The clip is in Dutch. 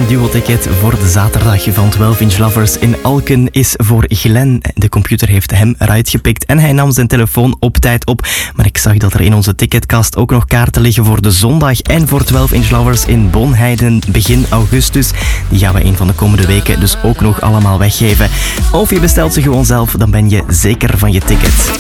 duo-ticket voor de zaterdag van 12 Inch Lovers in Alken is voor Glenn. De computer heeft hem eruit gepikt en hij nam zijn telefoon op tijd op. Maar ik zag dat er in onze ticketkast ook nog kaarten liggen voor de zondag en voor 12 Inch Lovers in Bonheiden begin augustus. Die gaan we een van de komende weken dus ook nog allemaal weggeven. Of je bestelt ze gewoon zelf, dan ben je zeker van je ticket.